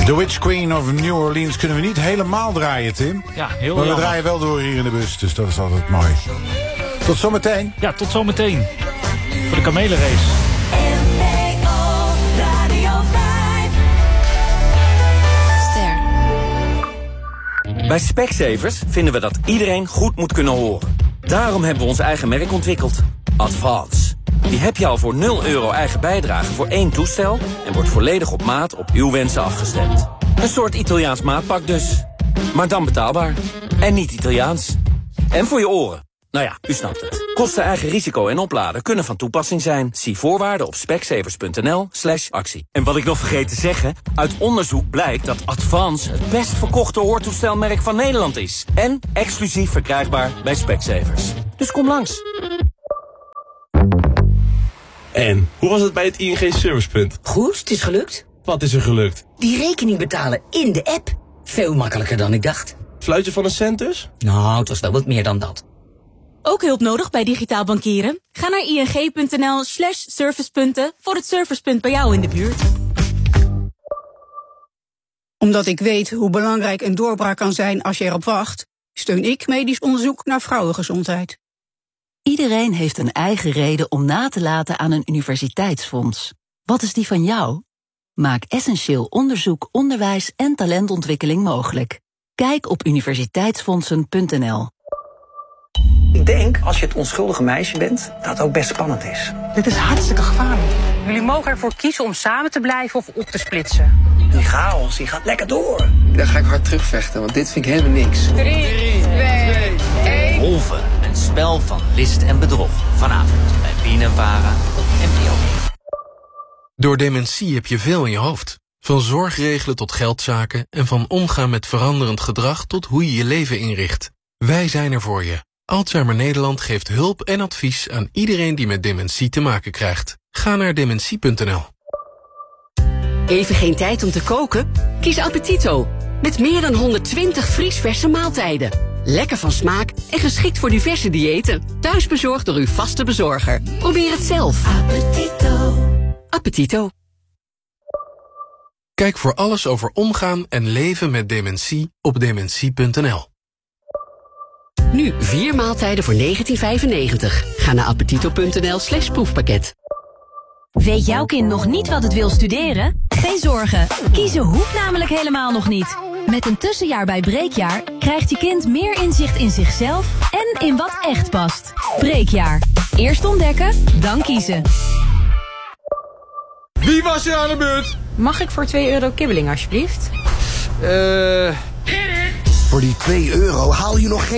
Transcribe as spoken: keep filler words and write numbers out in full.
The Witch Queen of New Orleans kunnen we niet helemaal draaien, Tim. Ja, heel Maar we jammer. draaien wel door hier in de bus, dus dat is altijd mooi. Tot zometeen. Ja, tot zometeen. Voor de kamelenrace. Bij Specsavers vinden we dat iedereen goed moet kunnen horen. Daarom hebben we ons eigen merk ontwikkeld. Advance. Die heb je al voor nul euro eigen bijdrage voor één toestel... en wordt volledig op maat op uw wensen afgestemd. Een soort Italiaans maatpak dus. Maar dan betaalbaar. En niet Italiaans. En voor je oren. Nou ja, u snapt het. Kosten eigen risico en opladen kunnen van toepassing zijn. Zie voorwaarden op specsavers.nl slash actie. En wat ik nog vergeet te zeggen... uit onderzoek blijkt dat Advance het best verkochte hoortoestelmerk van Nederland is. En exclusief verkrijgbaar bij Specsavers. Dus kom langs. En, hoe was het bij het I N G Servicepunt? Goed, het is gelukt. Wat is er gelukt? Die rekening betalen in de app. Veel makkelijker dan ik dacht. Fluitje van een cent dus? Nou, het was wel wat meer dan dat. Ook hulp nodig bij digitaal bankieren? Ga naar ing.nl slash servicepunten voor het servicepunt bij jou in de buurt. Omdat ik weet hoe belangrijk een doorbraak kan zijn als je erop wacht, steun ik medisch onderzoek naar vrouwengezondheid. Iedereen heeft een eigen reden om na te laten aan een universiteitsfonds. Wat is die van jou? Maak essentieel onderzoek, onderwijs en talentontwikkeling mogelijk. Kijk op universiteitsfondsen punt n l. Ik denk, als je het onschuldige meisje bent, dat het ook best spannend is. Dit is hartstikke gevaarlijk. Jullie mogen ervoor kiezen om samen te blijven of op te splitsen. Die chaos, die gaat lekker door. Daar ga ik hard terugvechten, want dit vind ik helemaal niks. drie, twee, één. Wolven, een spel van list en bedrog. Vanavond bij Pien en Vara op N P O. Door dementie heb je veel in je hoofd. Van zorgregelen tot geldzaken en van omgaan met veranderend gedrag tot hoe je je leven inricht. Wij zijn er voor je. Alzheimer Nederland geeft hulp en advies aan iedereen die met dementie te maken krijgt. Ga naar dementie punt n l. Even geen tijd om te koken? Kies Appetito. Met meer dan honderdtwintig vriesverse maaltijden. Lekker van smaak en geschikt voor diverse diëten. Thuisbezorgd door uw vaste bezorger. Probeer het zelf. Appetito. Appetito. Kijk voor alles over omgaan en leven met dementie op dementie punt n l. Nu vier maaltijden voor negentien vijfennegentig. Ga naar appetito.nl slash proefpakket. Weet jouw kind nog niet wat het wil studeren? Geen zorgen. Kiezen hoeft namelijk helemaal nog niet. Met een tussenjaar bij Breekjaar krijgt je kind meer inzicht in zichzelf en in wat echt past. Breekjaar. Eerst ontdekken, dan kiezen. Wie was er aan de beurt? Mag ik voor twee euro kibbeling alsjeblieft? Eh... Voor die twee euro haal je nog geen